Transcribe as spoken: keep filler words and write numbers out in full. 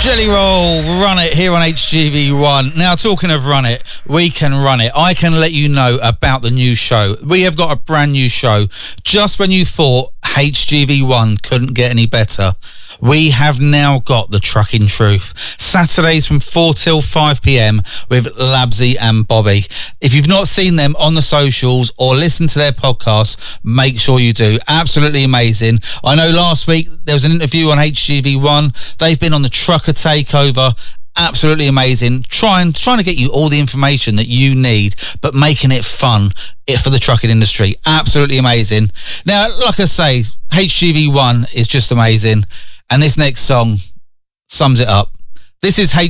Jelly Roll, Run It, here on H G V one. Now, talking of Run It, we can run it. I can let you know about the new show. We have got a brand new show. Just when you thought H G V one couldn't get any better, we have now got the Trucking Truth. Saturdays from four till five p.m. with Labsy and Bobby. If you've not seen them on the socials or listened to their podcast, make sure you do. Absolutely amazing. I know last week there was an interview on H G V one. They've been on the Trucker Takeover. Absolutely amazing. Trying trying to get you all the information that you need, but making it fun for the trucking industry. Absolutely amazing. Now, like I say, H G V one is just amazing. And this next song sums it up. This is H